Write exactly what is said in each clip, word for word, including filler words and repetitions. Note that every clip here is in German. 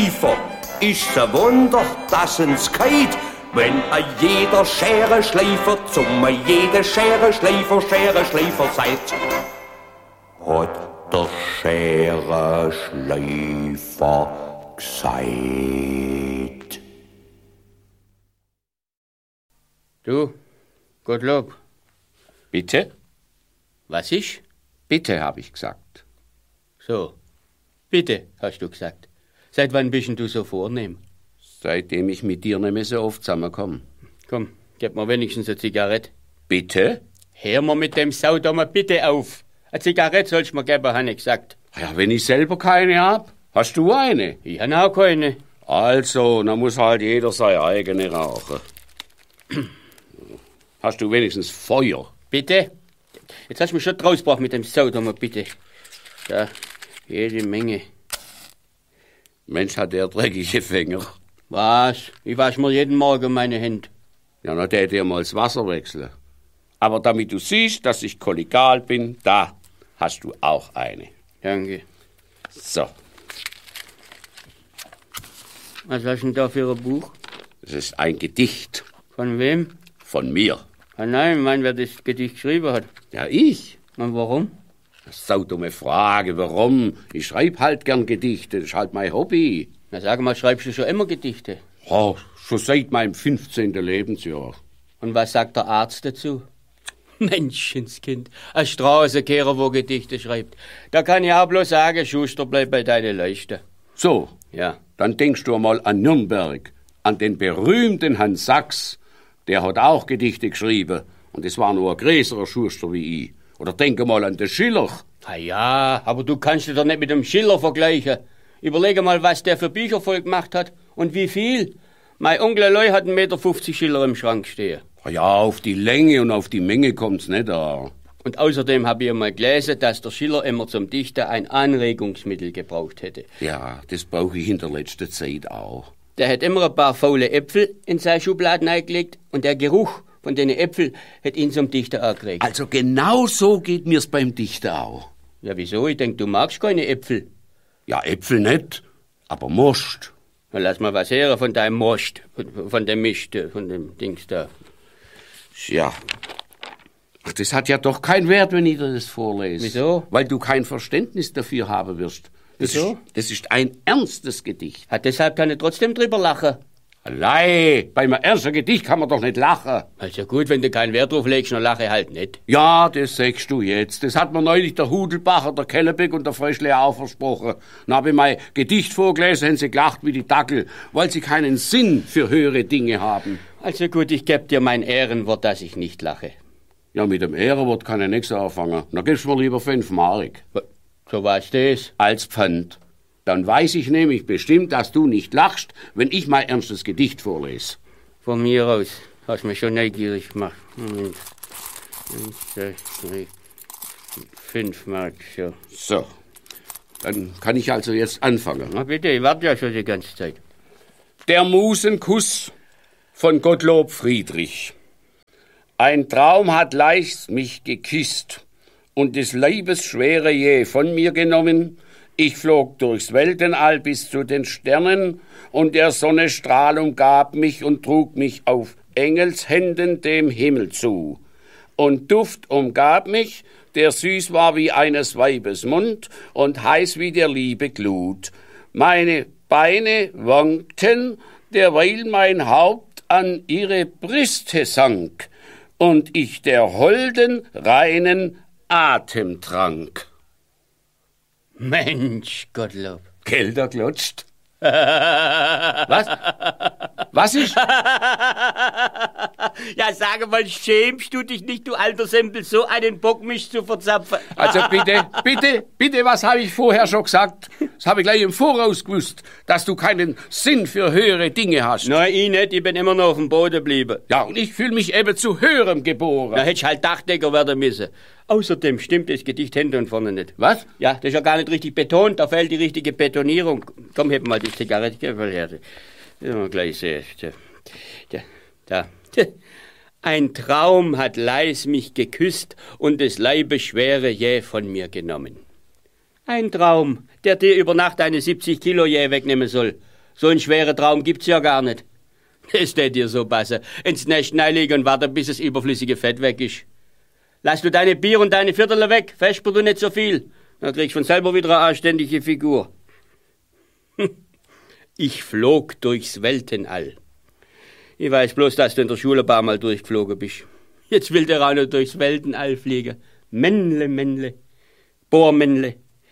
Schleifer. Ist ein Wunder, dass uns geht, wenn a jeder Schere Schleifer zum a jeder Schere Schleifer Schere Schleifer seid. Hat der Schere Schleifer gesagt. Du, Gottlob. Bitte? Was ist? Bitte, habe ich gesagt. So, bitte, hast du gesagt. Seit wann bist denn du so vornehm? Seitdem ich mit dir nicht mehr so oft zusammenkomme. Komm, gib mir wenigstens eine Zigarette. Bitte? Hör mal mit dem Saudommer bitte auf. Eine Zigarette sollst du mir geben, habe ich gesagt. Ja, wenn ich selber keine hab, hast du eine? Ich habe auch keine. Also, dann muss halt jeder seine eigene rauchen. Hast du wenigstens Feuer? Bitte? Jetzt hast du mich schon rausgebracht mit dem Saudommer, bitte. Da, jede Menge. Mensch, hat der dreckige Finger. Was? Ich wasche mir jeden Morgen meine Hände. Ja, dann tät ihr mal das Wasser wechseln. Aber damit du siehst, dass ich kollegial bin, da hast du auch eine. Danke. So. Was hast du denn da für ein Buch? Das ist ein Gedicht. Von wem? Von mir. Ah nein, ich meine, wer das Gedicht geschrieben hat. Ja, ich. Und warum? Das ist eine dumme Frage. Warum? Ich schreibe halt gern Gedichte. Das ist halt mein Hobby. Na sag mal, schreibst du schon immer Gedichte? Oh, schon seit meinem fünfzehnten Lebensjahr. Und was sagt der Arzt dazu? Menschenskind, ein Straßenkehrer, wo Gedichte schreibt. Da kann ich auch bloß sagen, Schuster, bleib bei deiner Leiste. So, ja. Dann denkst du mal an Nürnberg, an den berühmten Herrn Sachs. Der hat auch Gedichte geschrieben. Und das war nur ein größerer Schuster wie ich. Oder denke mal an den Schiller. Na ja, aber du kannst dich doch nicht mit dem Schiller vergleichen. Überlege mal, was der für Bücher voll gemacht hat und wie viel. Mein Onkel Leu hat einen Meter fünfzig Schiller im Schrank stehen. Ja, auf die Länge und auf die Menge kommt's nicht an. Und außerdem habe ich einmal gelesen, dass der Schiller immer zum Dichten ein Anregungsmittel gebraucht hätte. Ja, das brauche ich in der letzten Zeit auch. Der hat immer ein paar faule Äpfel in seine Schubladen eingelegt und der Geruch von den Äpfeln hat ihn zum Dichten angeregt. Also genau so geht mir's beim Dichten auch. Ja, wieso? Ich denk, du magst keine Äpfel. Ja, Äpfel nicht, aber Most. Na, lass mal was hören von deinem Most, von, von dem Mist, von dem Dings da. Ja. Ach, das hat ja doch keinen Wert, wenn ich dir das vorlese. Wieso? Weil du kein Verständnis dafür haben wirst. Das Wieso? Ist, das ist ein ernstes Gedicht. Hat deshalb kann ich trotzdem drüber lachen. Allein, bei einem ernsten Gedicht kann man doch nicht lachen. Also gut, wenn du keinen Wert drauf legst, dann lache halt nicht. Ja, das sagst du jetzt. Das hat mir neulich der Hudelbacher, der Kellerbeck und der Fröschle auch versprochen. Dann habe ich mein Gedicht vorgelesen, haben sie gelacht wie die Dackel, weil sie keinen Sinn für höhere Dinge haben. Also gut, ich geb dir mein Ehrenwort, dass ich nicht lache. Ja, mit dem Ehrenwort kann ich nichts anfangen. Dann gibst du mir lieber fünf Mark. So was das? Als Pfand. Dann weiß ich nämlich bestimmt, dass du nicht lachst, wenn ich mein ernstes Gedicht vorlese. Von mir aus. Hast mich schon neugierig gemacht. Moment. Eins, zwei, drei, fünf Mark, so. So. Dann kann ich also jetzt anfangen. Na bitte, ich warte ja schon die ganze Zeit. Der Musenkuss von Gottlob Friedrich. Ein Traum hat leicht mich geküsst und des Leibes Schwere jäh von mir genommen. Ich flog durchs Weltenall bis zu den Sternen und der Sonne Strahl umgab mich und trug mich auf Engelshänden dem Himmel zu. Und Duft umgab mich, der süß war wie eines Weibes Mund und heiß wie der Liebe Glut. Meine Beine wankten, derweil mein Haupt an ihre Brüste sank und ich der holden, reinen Atem trank. Mensch, Gottlob. Gelder klatscht. Was? Was ist? Ja, sage mal, schämst du dich nicht, du alter Sempel, so einen Bock mich zu verzapfen? Also bitte, bitte, bitte, was habe ich vorher schon gesagt? Das habe ich gleich im Voraus gewusst, dass du keinen Sinn für höhere Dinge hast. Nein, ich nicht, ich bin immer noch auf dem Boden geblieben. Ja, und ich fühle mich eben zu höherem geboren. Da hättest halt Dachdecker werden müssen. Außerdem stimmt das Gedicht hinten und vorne nicht. Was? Ja, das ist ja gar nicht richtig betont, da fehlt die richtige Betonierung. Komm, heb mal die Zigarette, geh mal her. Das mal gleich sehen. Da, da. Ein Traum hat leis mich geküsst und des Leibes Schwere jäh von mir genommen. Ein Traum, der dir über Nacht eine siebzig Kilo jäh wegnehmen soll. So einen schweren Traum gibt's ja gar nicht. Es tät dir so passen. Ins Nest reinlegen und warten, bis das überflüssige Fett weg ist. Lass du deine Bier und deine Viertel weg, vesper du nicht so viel. Dann kriegst du von selber wieder eine anständige Figur. Ich flog durchs Weltenall. Ich weiß bloß, dass du in der Schule ein paar Mal durchgeflogen bist. Jetzt will der auch noch durchs Weltenall fliegen. Männle, Männle, Bohrmännle.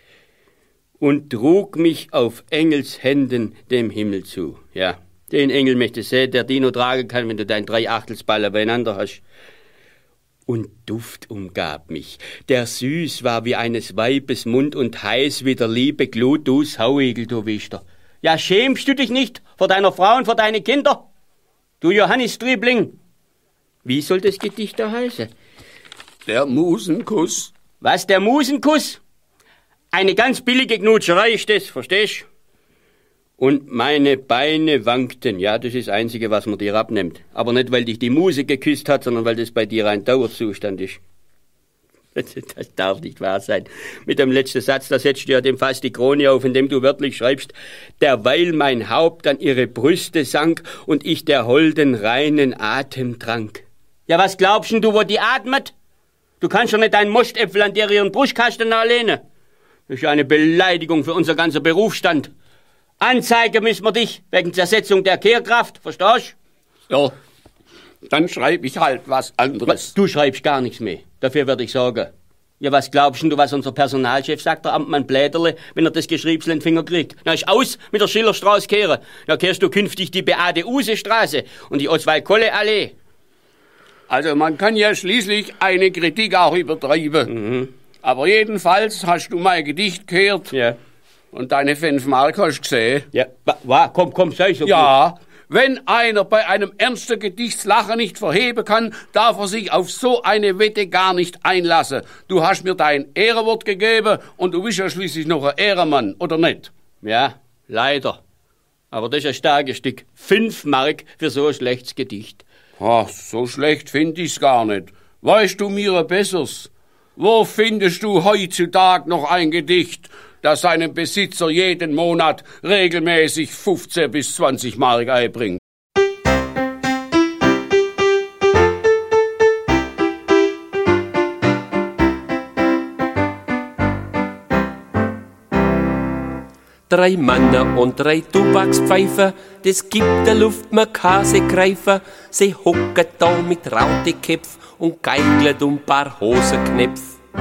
Und trug mich auf Engelshänden dem Himmel zu. Ja, den Engel möchte sehen, der Dino tragen kann, wenn du dein Dreiachtelsballer beieinander hast. Und Duft umgab mich, der süß war wie eines Weibes Mund und heiß wie der liebe Glut, du Sauigel, du Wischter. Ja, schämst du dich nicht vor deiner Frau und vor deine Kinder? Du Johannes Driebling. Wie soll das Gedicht da heißen? Der Musenkuss. Was, der Musenkuss? Eine ganz billige Knutscherei ist das, verstehst? Und meine Beine wankten. Ja, das ist das Einzige, was man dir abnimmt. Aber nicht, weil dich die Muse geküsst hat, sondern weil das bei dir ein Dauerzustand ist. Das darf nicht wahr sein. Mit dem letzten Satz, da setzt du ja dem fast die Krone auf, indem du wörtlich schreibst, derweil mein Haupt an ihre Brüste sank und ich der holden reinen Atem trank. Ja, was glaubst denn du, wo die atmet? Du kannst doch nicht deinen Mostäpfel an der ihren Brustkasten lehnen. Das ist ja eine Beleidigung für unser ganzer Berufsstand. Anzeigen müssen wir dich wegen Zersetzung der Kehrkraft, verstehst du? Ja, dann schreibe ich halt was anderes. Du schreibst gar nichts mehr, dafür würde ich sorgen. Ja, was glaubst du, was unser Personalchef sagt, der Amtmann Bläderle, wenn er das Geschriebsel in den Finger kriegt? Na, ist aus mit der Schillerstraße kehren. Da kehrst du künftig die Beate-Use-Straße und die Oswald-Kolle-Allee. Also man kann ja schließlich eine Kritik auch übertreiben. Mhm. Aber jedenfalls hast du mein Gedicht gehört. Ja. Und deine fünf Mark hast du gesehen. Ja, wa, komm, komm, sei so Ja, gut. Wenn einer bei einem ernsten Gedichtslacher nicht verheben kann, darf er sich auf so eine Wette gar nicht einlassen. Du hast mir dein Ehrenwort gegeben und du bist ja schließlich noch ein Ehrenmann, oder nicht? Ja, leider. Aber das ist ein starkes Stück. Fünf Mark für so ein schlechtes Gedicht. Ach, so schlecht find ich's gar nicht. Weißt du mir ein besseres? Wo findest du heutzutage noch ein Gedicht, das seinem Besitzer jeden Monat regelmäßig fünfzehn bis zwanzig Mark einbringt? Drei Männer und drei Tobakspfeifer, das gibt der Luft, man kann sie greifen. Sie hocken da mit Rauteköpf und geigelt um paar Hosenknöpf.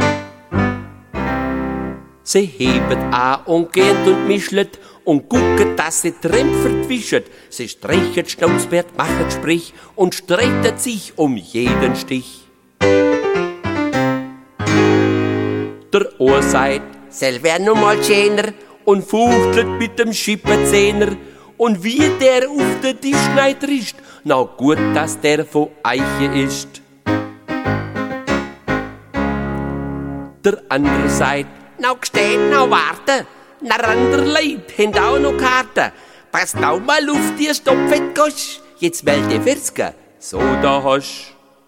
Sie hebet an und gehen und mischlet und gucken, dass sie Trempfer wischet. Sie streichet Schnauzbärt, machet Sprich und streitet sich um jeden Stich. Der Ohr sagt, sel wär nun mal schöner, und fuchtelt mit dem Schipperzehner. Und wie der auf den Tisch neid rischt, na gut, dass der von Eiche ist. Der andere sagt, na gstehen, na warte, na ander Leib, händ auch noch Karten. Passt auch mal auf, dir Stopfett gosch, jetzt melde vierzig, so da hast.